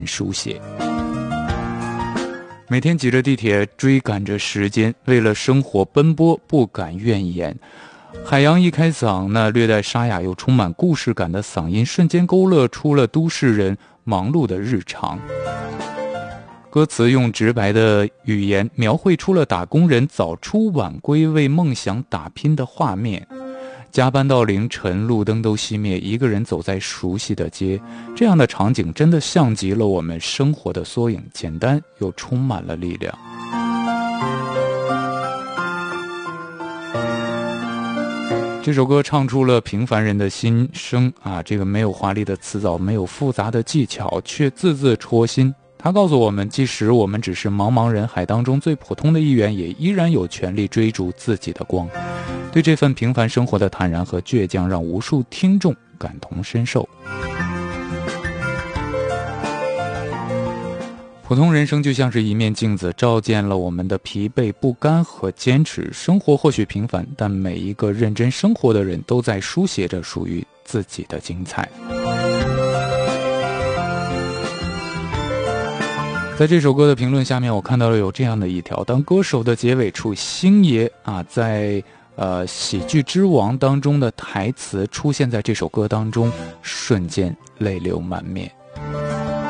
书写。每天挤着地铁，追赶着时间，为了生活奔波，不敢怨言。海洋一开嗓，那略带沙哑又充满故事感的嗓音，瞬间勾勒出了都市人忙碌的日常。歌词用直白的语言描绘出了打工人早出晚归为梦想打拼的画面。加班到凌晨，路灯都熄灭，一个人走在熟悉的街，这样的场景真的像极了我们生活的缩影，简单又充满了力量。这首歌唱出了平凡人的心声啊，这个没有华丽的词藻，没有复杂的技巧，却字字戳心。他告诉我们，即使我们只是茫茫人海当中最普通的一员，也依然有权利追逐自己的光。对这份平凡生活的坦然和倔强，让无数听众感同身受。普通人生就像是一面镜子，照见了我们的疲惫不甘和坚持。生活或许平凡，但每一个认真生活的人都在书写着属于自己的精彩。在这首歌的评论下面，我看到了有这样的一条：当歌手的结尾处，星爷在喜剧之王当中的台词出现在这首歌当中，瞬间泪流满面。